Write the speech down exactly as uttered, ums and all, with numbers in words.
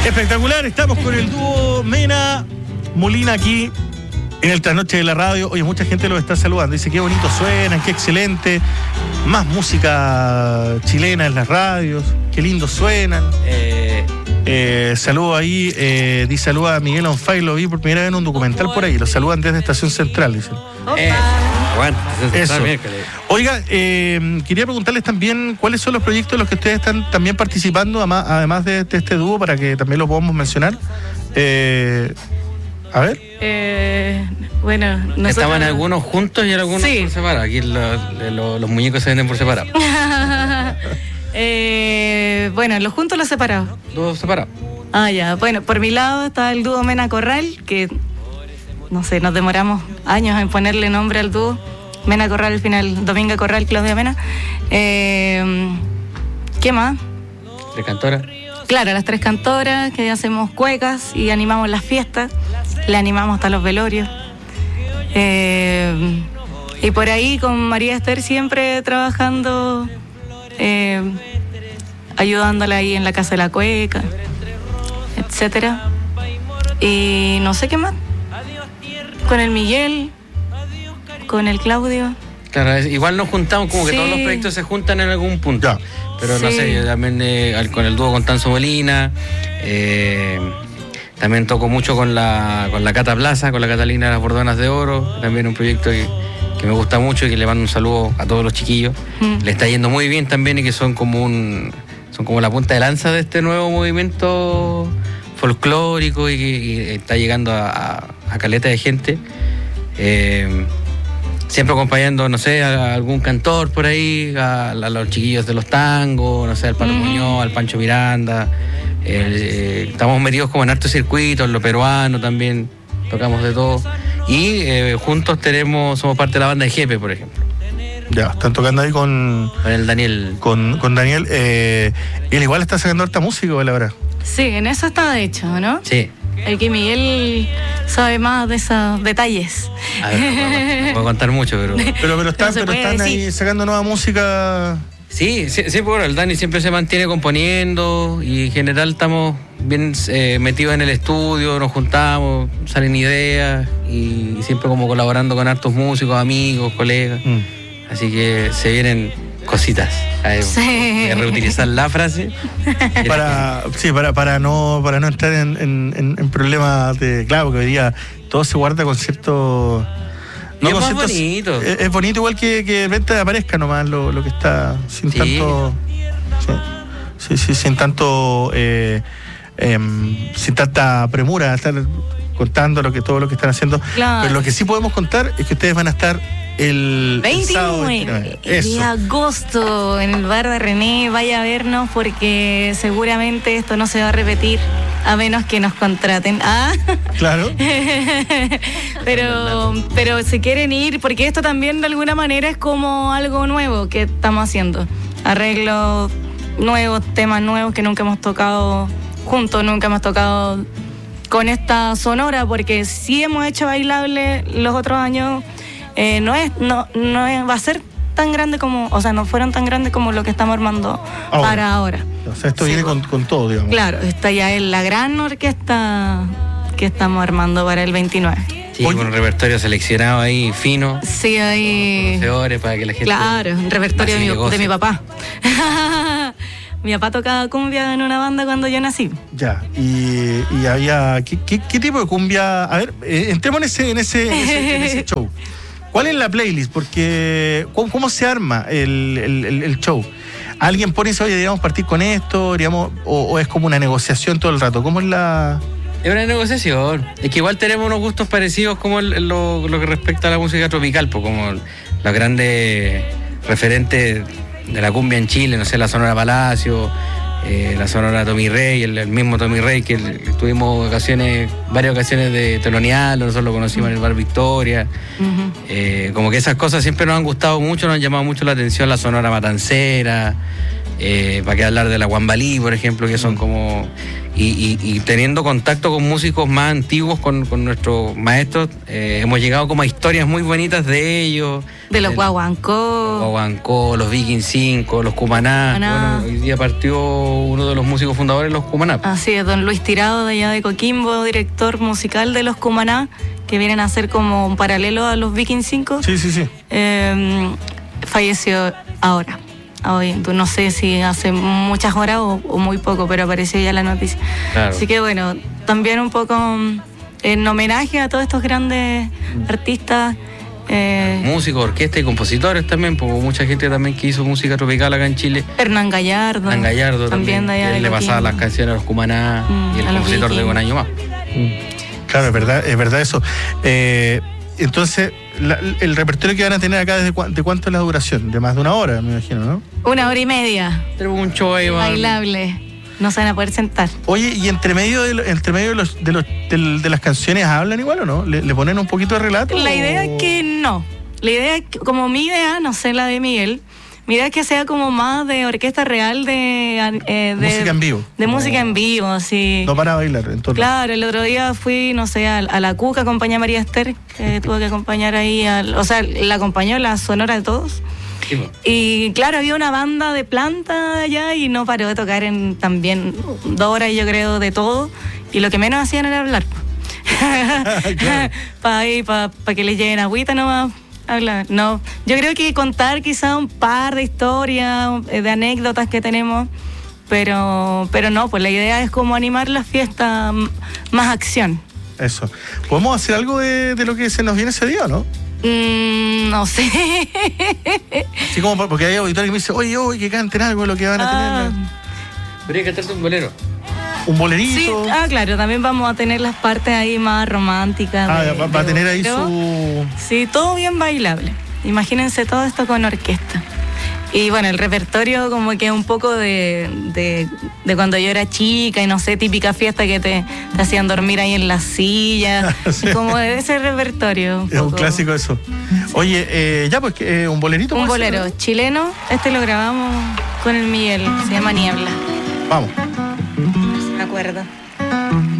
Espectacular, estamos con el dúo Mena Molina aquí en el Trasnoche de la Radio. Oye, mucha gente los está saludando, dice qué bonito suenan, qué excelente, más música chilena en las radios, qué lindo suenan. Eh, eh, saludo ahí, eh, dice saluda a Miguel Onfay, lo vi por primera vez en un documental por ahí, lo saludan desde Estación Central, dicen. Eh, bueno, eso. Oiga, eh, quería preguntarles también cuáles son los proyectos en los que ustedes están también participando, además de, de este dúo, para que también lo podamos mencionar. Eh, a ver. Eh, bueno, nosotros... Estaban algunos juntos y algunos sí. por separado. Aquí los, los, los muñecos se venden por separado. eh, bueno, los juntos, los separados. Los separados. Ah, ya. Bueno, por mi lado está el dúo Mena Corral, que no sé, nos demoramos años en ponerle nombre al dúo. Mena Corral al final, Dominga Corral, Claudia Mena. Eh, ¿Qué más? ¿Tres cantoras? Claro, las tres cantoras, que hacemos cuecas y animamos las fiestas. Le animamos hasta los velorios. Eh, y por ahí con María Esther siempre trabajando, eh, ayudándola ahí en la Casa de la Cueca, etcétera. Y no sé qué más. Con el Miguel, con el Claudio. Claro, igual nos juntamos, como que sí. todos los proyectos se juntan en algún punto. Ya. Pero sí. no sé, yo también eh, con el dúo con Tanzo Molina, eh, también toco mucho con la con la Cata Plaza, con la Catalina de las Bordonas de Oro, también un proyecto que, que me gusta mucho y que le mando un saludo a todos los chiquillos. Mm. Le está yendo muy bien también y que son como un son como la punta de lanza de este nuevo movimiento folclórico y que y está llegando a, a, a caleta de gente. Eh, siempre acompañando, no sé, a algún cantor por ahí, a, a los chiquillos de los tangos, no sé, al Pato uh-huh. Muñoz, al Pancho Miranda. Eh, estamos metidos como en hartos circuitos, en lo peruano también, tocamos de todo. Y eh, juntos tenemos, somos parte de la banda de Jepe, por ejemplo. Ya, están tocando ahí con... Con el Daniel. Con, con Daniel. Eh, él igual está sacando harta música, la verdad. Sí, en eso está de hecho, ¿no? Sí. El que Miguel sabe más de esos detalles. A ver, no puedo, no puedo contar mucho, pero... Pero, pero están, pero están ahí sacando nueva música... Sí, sí, sí, bueno, el Dani siempre se mantiene componiendo y en general estamos bien eh, metidos en el estudio, nos juntamos, salen ideas y siempre como colaborando con hartos músicos, amigos, colegas. Mm. Así que se vienen cositas. A, sí. a reutilizar la frase. para sí, para, para no para no entrar en, en, en problemas de... Claro, que hoy día todo se guarda con cierto... No, es más bonito. Es, es bonito igual que, que de repente aparezca nomás lo, lo que está sin sí. tanto... Sí, sí, sí, sin tanto... Eh, eh, sin tanta premura estar contando lo que todo lo que están haciendo. Claro. Pero lo que sí podemos contar es que ustedes van a estar el veintinueve de agosto en el bar de René. Vaya a vernos porque seguramente esto no se va a repetir a menos que nos contraten. Ah, claro. pero, pero si quieren ir, porque esto también de alguna manera es como algo nuevo que estamos haciendo. Arreglos nuevos, temas nuevos que nunca hemos tocado juntos, nunca hemos tocado con esta sonora, porque sí hemos hecho bailable los otros años. Eh, no es, no, no es, va a ser tan grande como, o sea, no fueron tan grandes como lo que estamos armando ahora. para ahora. O sea, esto sí, viene con, con todo, digamos. Claro, esta ya es la gran orquesta que estamos armando para el veintinueve. Sí, con un repertorio seleccionado ahí, fino. Sí, ahí. Conocedores para que la gente... Claro, un repertorio de mi, de mi papá. Mi papá tocaba cumbia en una banda cuando yo nací. Ya, y, y había... ¿qué, qué, ¿Qué tipo de cumbia? A ver, eh, entremos en ese, en, ese, en, ese, en ese show. ¿Cuál es la playlist? Porque, ¿cómo, cómo se arma el, el, el show? ¿Alguien pone eso, oye, deberíamos partir con esto, digamos, o, o es como una negociación todo el rato? ¿Cómo es la...? Es una negociación. Es que igual tenemos unos gustos parecidos como el, lo, lo que respecta a la música tropical, pues como los grandes referentes de la cumbia en Chile, no sé, la Sonora Palacio, eh, la Sonora Tommy Rey, el, el mismo Tommy Rey, que tuvimos ocasiones, varias ocasiones de telonial, nosotros lo conocimos uh-huh. en el Bar Victoria. Uh-huh. Eh, como que esas cosas siempre nos han gustado mucho, nos han llamado mucho la atención, la Sonora Matancera, eh, para qué hablar de la Guambalí, por ejemplo, que son como... y, y, y teniendo contacto con músicos más antiguos, con, con nuestros maestros, eh, hemos llegado como a historias muy bonitas de ellos. De los El- Guaguancó. Los Guaguancó, los Viking cinco, los Cumaná. Cumaná. Bueno, hoy día partió uno de los músicos fundadores de los Cumaná. Así es, don Luis Tirado de allá de Coquimbo, director musical de los Cumaná, que vienen a ser como un paralelo a los Viking cinco. Sí, sí, sí. Eh, falleció ahora. Hoy, no sé si hace muchas horas o, o muy poco, pero apareció ya la noticia. Claro. Así que bueno, también un poco mm, en homenaje a todos estos grandes artistas. eh, Músicos, orquestas y compositores también, porque mucha gente también que hizo música tropical acá en Chile. Hernán Gallardo. Hernán Gallardo también, de allá que de él le Coquimbo. pasaba las canciones a los Cumaná Mm, y el a los compositor de Vikings. Un Año Más. Claro, es verdad, es verdad eso. Eh, entonces, la- el repertorio que van a tener acá, ¿desde cua- de cuánto es la duración? De más de una hora, me imagino, ¿no? Una hora y media. Tenemos un show ahí, va. Bailable. No se van a poder sentar. Oye, ¿y entre medio de, lo- entre medio de, los, de, los, del- de las canciones hablan igual o no? ¿Le, le ponen un poquito de relato? La o- idea es que no. La idea es que, como mi idea, no sé la de Miguel, mi idea es que sea como más de orquesta real, de... eh, de Música en vivo. De música en vivo, así. No para bailar, en todo Claro, el otro día fui, no sé, a, a la Cuca, acompañé a María Esther, que tuvo que acompañar ahí, al, o sea, la acompañó la Sonora de Todos. Sí, po. Y claro, había una banda de planta allá y no paró de tocar en también dos horas, yo creo, de todo. Y lo que menos hacían era hablar. Claro. Para ahí, para que les lleguen agüita nomás. Hablar. No, yo creo que contar quizá un par de historias, eh, de anécdotas que tenemos, pero, pero no, pues la idea es como animar la fiesta, m- más acción. Eso. ¿Podemos hacer algo de, de lo que se nos viene ese día o no? Mm, no sé. Así como por- porque hay auditores que me dicen, oye, oye, que canten algo de lo que van a Ah, tener. Habría que cantarte un bolero. Un sí, bolerito. ah, claro, también vamos a tener las partes ahí más románticas. Ah, de- va, va a de tener ahí bolero. su... Sí, todo bien bailable. Imagínense todo esto con orquesta. Y bueno, el repertorio como que un poco de, de, de cuando yo era chica y no sé, típica fiesta que te, te hacían dormir ahí en la silla. Sí. Como de ese repertorio. Un Es un poco. clásico eso. Oye, eh, ya pues, eh, un bolerito. Un ¿puede ser? bolero chileno. Este lo grabamos con el Miguel. Se llama Niebla. Vamos. Me acuerdo.